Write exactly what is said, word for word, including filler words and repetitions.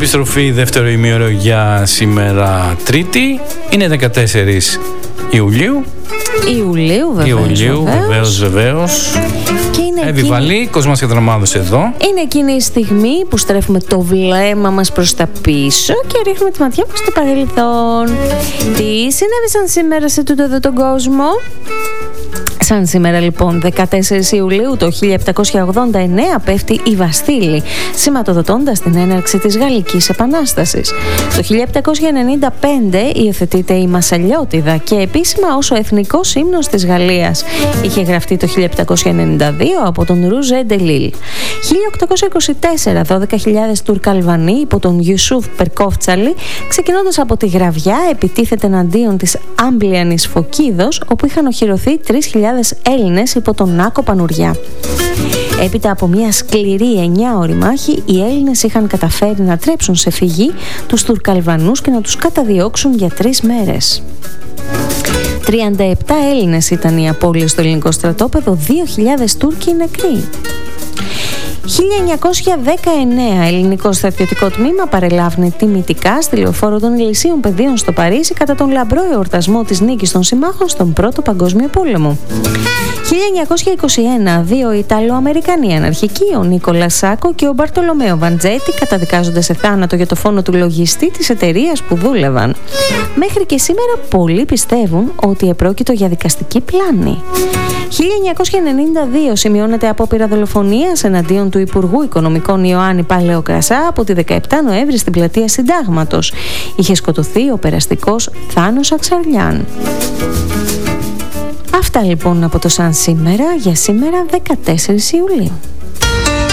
επιστροφή, δεύτερο ημίωρο για σήμερα Τρίτη. Είναι δεκατέσσερις Ιουλίου. Ιουλίου βεβαίως. Ιουλίου βεβαίως, βεβαίως. Επιβαλή, Κοσμάς και Δραμάδος εδώ. Είναι εκείνη η στιγμή που στρέφουμε το βλέμμα μας προς τα πίσω και ρίχνουμε τη ματιά μας στο παρελθόν. Τι συνέβησαν σήμερα σε τούτο εδώ τον κόσμο? Σαν σήμερα λοιπόν δεκατέσσερις Ιουλίου το χίλια επτακόσια ογδόντα εννέα πέφτει η Βαστίλη, σηματοδοτώντας την έναρξη της Γαλλικής Επανάστασης. Το χίλια επτακόσια ενενήντα πέντε υιοθετείται η Μασσαλιώτιδα και επίσημα ως ο εθνικός ύμνος της Γαλλίας. Είχε γραφτεί το χίλια επτακόσια ενενήντα δύο από τον Ρουζέ Ντελίλ. χίλια οκτακόσια είκοσι τέσσερα δώδεκα χιλιάδες Τουρκαλβανοί υπό τον Ιουσούφ Περκόφτσαλη, ξεκινώντας από τη Γραβιά, επιτίθεται εναντίον της Άμπλιανης Φωκίδος, όπου είχαν οχυρωθεί τρεις χιλιάδες Έλληνες υπό τον Νάκο Πανουριά. Έπειτα από μια σκληρή εννιάωρη μάχη, οι Έλληνες είχαν καταφέρει να τρέψουν σε φυγή τους Τουρκαλβανούς και να τους καταδιώξουν για τρεις μέρες. τριάντα επτά Έλληνες ήταν οι απώλειες στο ελληνικό στρατόπεδο, δύο χιλιάδες Τούρκοι νεκροί. χίλια εννιακόσια δεκαεννέα ελληνικό στρατιωτικό τμήμα παρελάβνει τιμητικά στη λεωφόρο των Ηλυσίων Πεδίων στο Παρίσι κατά τον λαμπρό εορτασμό της νίκης των συμμάχων στον Πρώτο Παγκόσμιο Πόλεμο. χίλια εννιακόσια είκοσι ένα, δύο Ιταλοαμερικανοί αναρχικοί, ο Νίκολα Σάκο και ο Μπαρτολομέο Βαντζέτη, καταδικάζονται σε θάνατο για το φόνο του λογιστή της εταιρείας που δούλευαν. Μέχρι και σήμερα πολλοί πιστεύουν ότι επρόκειτο για δικαστική πλάνη. χίλια εννιακόσια ενενήντα δύο σημειώνεται απόπειρα δολοφονίας εναντίον του Υπουργού Οικονομικών Ιωάννη Παλαιοκρασά από τη δεκαεπτά Νοέμβρη στην πλατεία Συντάγματος. Είχε σκοτωθεί ο περαστικός Θάνος Αξαρλιάν. Αυτά λοιπόν από το Σαν σήμερα για σήμερα δεκατέσσερις Ιουλίου.